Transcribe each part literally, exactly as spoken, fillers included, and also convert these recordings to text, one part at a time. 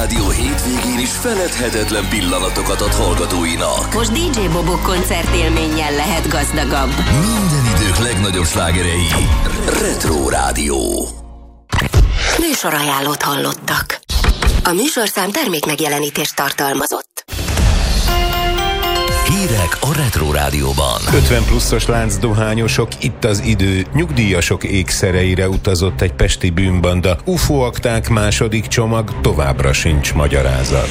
Rádió hétvégén is feledhetetlen pillanatokat ad hallgatóinak. Most dé dzsé Bobok koncertélménnyel lehet gazdagabb. Minden idők legnagyobb slágerei. Retro Rádió. Műsorajánlót hallottak. A műsorszám termékmegjelenítést tartalmazott. Hírek a Retro Rádióban. ötven pluszos láncdohányosok, itt az idő. Nyugdíjasok ékszereire utazott egy pesti bűnbanda. u f o akták második csomag, továbbra sincs magyarázat.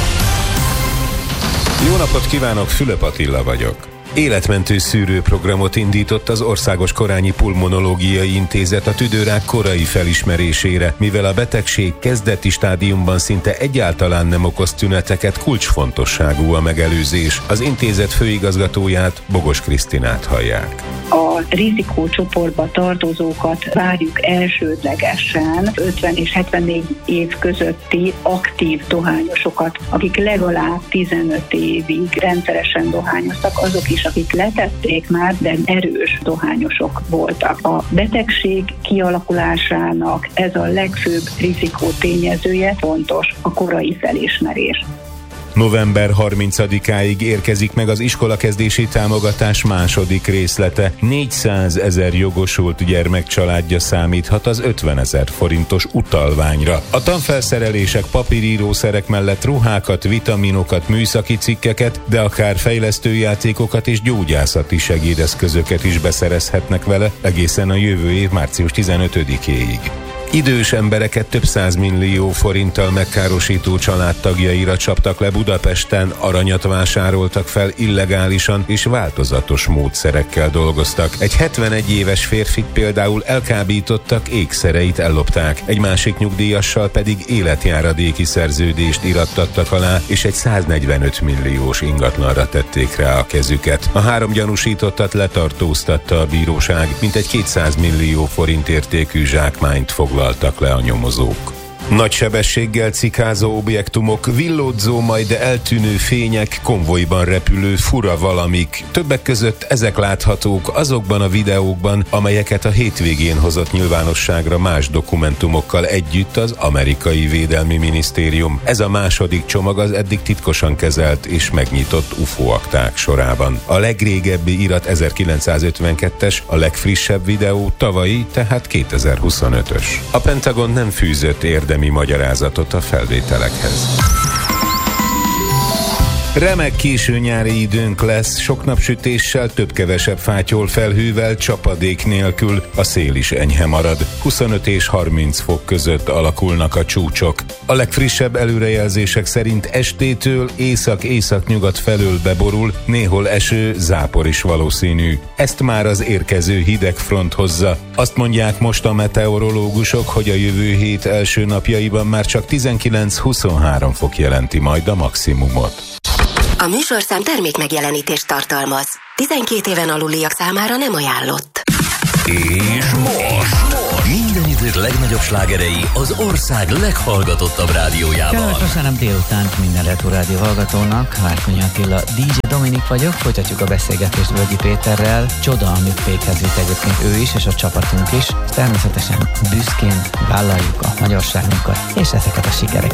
Jó napot kívánok, Fülöp Attila vagyok. Életmentő szűrőprogramot indított az Országos Korányi Pulmonológiai Intézet a tüdőrák korai felismerésére, mivel a betegség kezdeti stádiumban szinte egyáltalán nem okoz tüneteket, kulcsfontosságú a megelőzés. Az intézet főigazgatóját, Bogos Krisztinát hallják. A rizikócsoportba tartozókat várjuk elsődlegesen ötven és hetvennégy év közötti aktív dohányosokat, akik legalább tizenöt évig rendszeresen dohányoztak, azok is, akik letették már, de erős dohányosok voltak. A betegség kialakulásának ez a legfőbb rizikótényezője, fontos a korai felismerés. november harmincadikáig érkezik meg az iskolakezdési támogatás második részlete. négyszázezer jogosult gyermek családja számíthat az ötvenezer forintos utalványra. A tanfelszerelések, papírírószerek mellett ruhákat, vitaminokat, műszaki cikkeket, de akár fejlesztőjátékokat és gyógyászati segédeszközöket is beszerezhetnek vele egészen a jövő év március tizenötödikéig. Idős embereket több százmillió forinttal megkárosító családtagjaira csaptak le Budapesten, aranyat vásároltak fel illegálisan és változatos módszerekkel dolgoztak. Egy hetvenegy éves férfit például elkábítottak, ékszereit ellopták, egy másik nyugdíjassal pedig életjáradéki szerződést irattattak alá, és egy száznegyvenöt milliós ingatlanra tették rá a kezüket. A három gyanúsítottat letartóztatta a bíróság, mintegy kétszáz millió forint értékű zsákmányt foglalt le a nyomozók. Nagy sebességgel cikázó objektumok, villódzó, majd eltűnő fények, konvojban repülő fura valamik. Többek között ezek láthatók azokban a videókban, amelyeket a hétvégén hozott nyilvánosságra más dokumentumokkal együtt az Amerikai Védelmi Minisztérium. Ez a második csomag az eddig titkosan kezelt és megnyitott u f o akták sorában. A legrégebbi irat ezerkilencszázötvenkettes, a legfrissebb videó tavalyi, tehát kétezer-huszonötös. A Pentagon nem fűzött érdemi magyarázatot a felvételekhez. Remek késő nyári időnk lesz, sok napsütéssel, több-kevesebb fátyol felhővel, csapadék nélkül, a szél is enyhe marad. huszonöt és harminc fok között alakulnak a csúcsok. A legfrissebb előrejelzések szerint estétől észak-északnyugat felől beborul, néhol eső, zápor is valószínű. Ezt már az érkező hideg front hozza. Azt mondják most a meteorológusok, hogy a jövő hét első napjaiban már csak tizenkilenc-huszonhárom fok jelenti majd a maximumot. A műsorszám termékmegjelenítést tartalmaz. tizenkét éven aluliak számára nem ajánlott. És most minden idők legnagyobb slágerei az ország leghallgatottabb rádiójában. Kellemes vasárnap délután minden Retro Rádió hallgatónak. Várkonyi Attila, dé dzsé Dominik vagyok, folytatjuk a beszélgetést Völgyi Péterrel. Csoda, amit fékhez vitt egyébként ő is, és a csapatunk is. Természetesen büszkén vállaljuk a magyarságunkat, és ezeket a sikereket